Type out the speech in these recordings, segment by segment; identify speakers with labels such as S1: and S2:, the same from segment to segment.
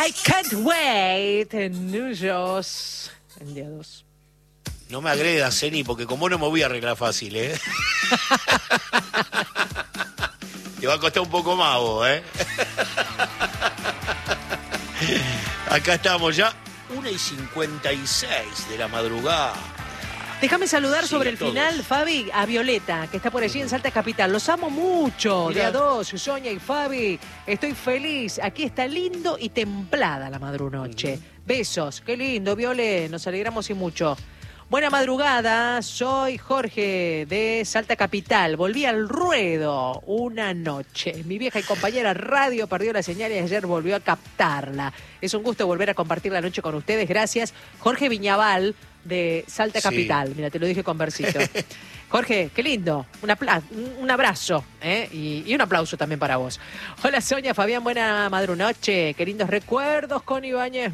S1: I can't wait en Nuyos el día 2.
S2: No me agredas, Zeni, porque como no me voy a arreglar fácil, ¿eh? Te va a costar un poco más vos, ¿eh? Acá estamos ya, 1:56 de la madrugada.
S1: Déjame saludar
S2: Sí,
S1: sobre el
S2: todos.
S1: final, Fabi, a Violeta, que está por allí en Salta Capital. Los amo mucho.
S2: Mirá.
S1: De a dos, Sonia y Fabi. Estoy feliz. Aquí está lindo y templada la madrunoche. Besos. Qué lindo, Viole. Nos alegramos y mucho. Buena madrugada. Soy Jorge de Salta Capital. Volví al ruedo una noche. Mi vieja y compañera radio perdió la señal y ayer volvió a captarla. Es un gusto volver a compartir la noche con ustedes. Gracias. Jorge Viñaval, de Salta
S2: Sí.
S1: Capital. Mira, te lo dije con versito. Jorge, qué lindo. Un abrazo, ¿eh? Y un aplauso también para vos. Hola, Sonia, Fabián, buena madrunoche. Qué lindos recuerdos con Ibáñez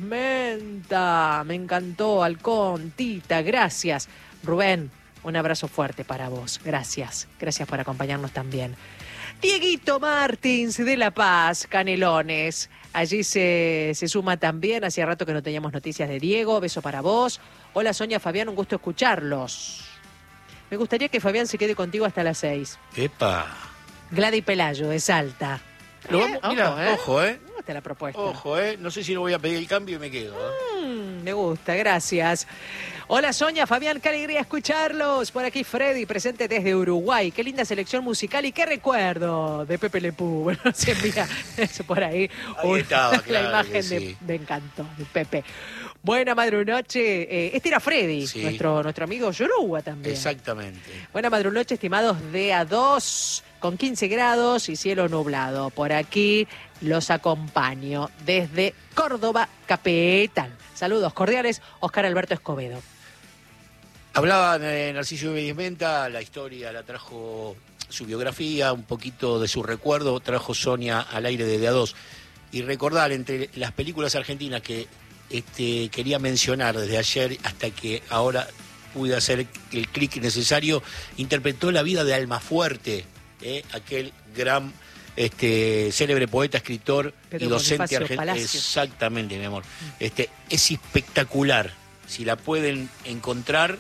S1: Menta. Me encantó, Halcón, Tita, gracias. Rubén, un abrazo fuerte para vos. Gracias. Gracias por acompañarnos también. Dieguito Martins de La Paz, Canelones. Allí se suma también. Hacía rato que no teníamos noticias de Diego. Beso para vos. Hola, Sonia, Fabián, un gusto escucharlos. Me gustaría que Fabián se quede contigo hasta las 6.
S2: Epa.
S1: Gladys Pelayo, de Salta.
S2: Lo vamos, mira, ojo, ¿eh?
S1: Me gusta la propuesta.
S2: Ojo, No sé si no voy a pedir el cambio y me quedo, ¿eh?
S1: Me gusta, gracias. Hola, Sonia, Fabián, qué alegría escucharlos. Por aquí Freddy, presente desde Uruguay. Qué linda selección musical y qué recuerdo de Pepe Le Pew. Bueno, se envía eso por ahí.
S2: Ahí estaba,
S1: la
S2: claro
S1: imagen
S2: que sí.
S1: de Encanto, de Pepe. Buena madrunoche. Este era Freddy,
S2: Sí.
S1: nuestro amigo Yoruba también.
S2: Exactamente.
S1: Buena madrunoche, estimados de A2, con 15 grados y cielo nublado. Por aquí los acompaño desde Córdoba, Capital. Saludos cordiales, Oscar Alberto Escobedo.
S2: Hablaba Narciso Ibáñez Menta, la historia la trajo su biografía, un poquito de su recuerdo, trajo Sonia al aire de A2. Y recordar, entre las películas argentinas que quería mencionar desde ayer hasta que ahora pude hacer el clic necesario, interpretó la vida de Almafuerte, aquel gran célebre poeta, escritor
S1: Pedro
S2: y docente
S1: Bonifacio
S2: argentino.
S1: Palacios.
S2: Exactamente, mi amor. Es espectacular. Si la pueden encontrar,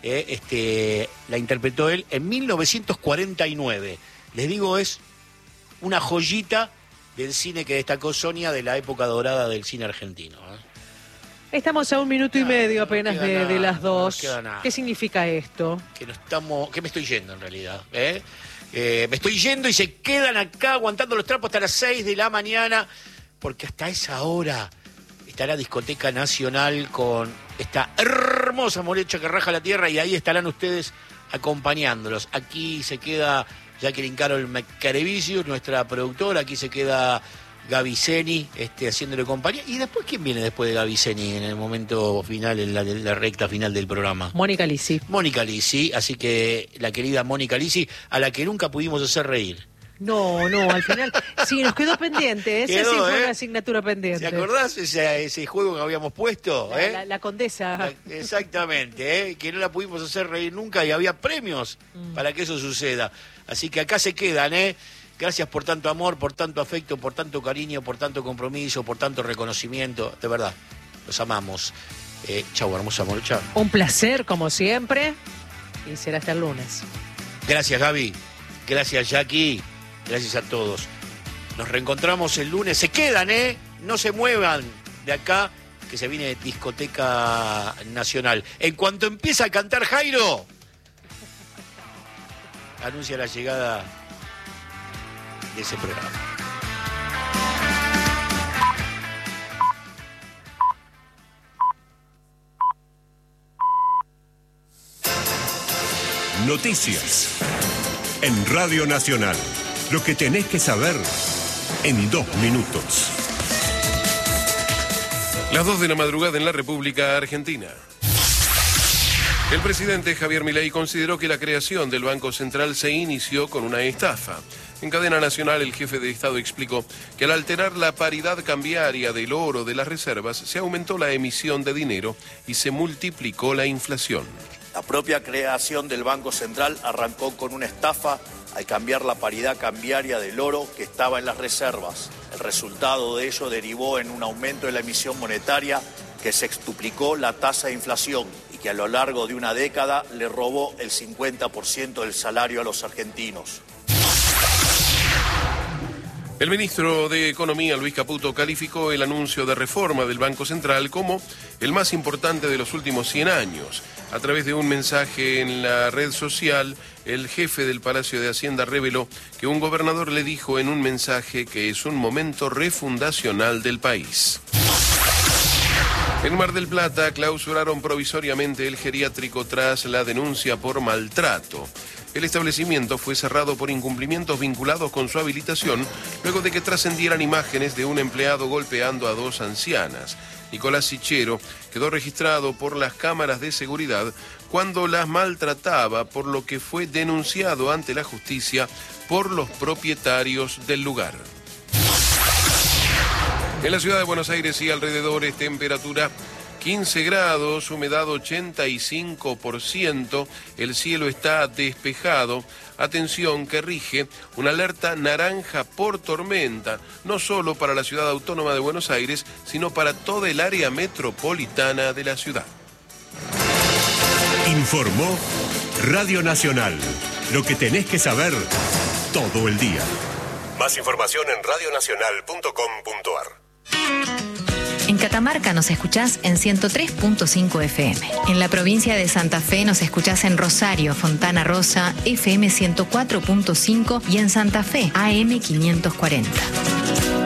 S2: la interpretó él en 1949. Les digo, es una joyita del cine que destacó Sonia de la época dorada del cine argentino.
S1: Estamos a 1 minuto y medio apenas
S2: no queda
S1: de
S2: nada,
S1: las 2.
S2: no queda nada.
S1: ¿Qué significa esto?
S2: Que me estoy yendo en realidad. Me estoy yendo y se quedan acá aguantando los trapos hasta las 6 de la mañana, porque hasta esa hora está la Discoteca Nacional con esta hermosa molecha que raja la tierra, y ahí estarán ustedes acompañándolos. Aquí se queda Jacqueline Carol Macarevicius, nuestra productora. Aquí se queda Gaby Zeni, haciéndole compañía. ¿Y después quién viene después de Gaby Zeni en el momento final, en la recta final del programa?
S1: Mónica Lisi.
S2: Mónica Lisi, así que la querida Mónica Lisi, a la que nunca pudimos hacer reír.
S1: No, al final sí, nos quedó pendiente. Esa
S2: Quedó,
S1: sí fue una asignatura pendiente.
S2: ¿Te acordás ese juego que habíamos puesto?
S1: La condesa.
S2: Exactamente, que no la pudimos hacer reír nunca y había premios para que eso suceda. Así que acá se quedan, Gracias por tanto amor, por tanto afecto, por tanto cariño, por tanto compromiso, por tanto reconocimiento. De verdad, los amamos. Chau, hermosa morocha.
S1: Un placer, como siempre. Y será hasta el lunes.
S2: Gracias, Gaby. Gracias, Jackie. Gracias a todos. Nos reencontramos el lunes. Se quedan, No se muevan de acá, que se viene Discoteca Nacional. En cuanto empieza a cantar Jairo, anuncia la llegada de ese programa.
S3: Noticias en Radio Nacional. Lo que tenés que saber en 2 minutos.
S4: Las 2 de la madrugada en la República Argentina. El presidente Javier Milei consideró que la creación del Banco Central se inició con una estafa. En cadena nacional, el jefe de Estado explicó que al alterar la paridad cambiaria del oro de las reservas, se aumentó la emisión de dinero y se multiplicó la inflación.
S5: La propia creación del Banco Central arrancó con una estafa al cambiar la paridad cambiaria del oro que estaba en las reservas. El resultado de ello derivó en un aumento de la emisión monetaria que sextuplicó la tasa de inflación y que a lo largo de una década le robó el 50% del salario a los argentinos.
S4: El ministro de Economía, Luis Caputo, calificó el anuncio de reforma del Banco Central como el más importante de los últimos 100 años. A través de un mensaje en la red social, el jefe del Palacio de Hacienda reveló que un gobernador le dijo en un mensaje que es un momento refundacional del país. En Mar del Plata clausuraron provisoriamente el geriátrico tras la denuncia por maltrato. El establecimiento fue cerrado por incumplimientos vinculados con su habilitación, luego de que trascendieran imágenes de un empleado golpeando a 2 ancianas. Nicolás Sichero quedó registrado por las cámaras de seguridad cuando las maltrataba, por lo que fue denunciado ante la justicia por los propietarios del lugar. En la ciudad de Buenos Aires y alrededores, temperatura 15 grados, humedad 85%, el cielo está despejado. Atención, que rige una alerta naranja por tormenta, no solo para la ciudad autónoma de Buenos Aires, sino para toda el área metropolitana de la ciudad.
S3: Informó Radio Nacional. Lo que tenés que saber todo el día. Más información en radionacional.com.ar.
S6: En Catamarca nos escuchás en 103.5 FM. En la provincia de Santa Fe nos escuchás en Rosario, Fontana Rosa, FM 104.5 y en Santa Fe, AM 540.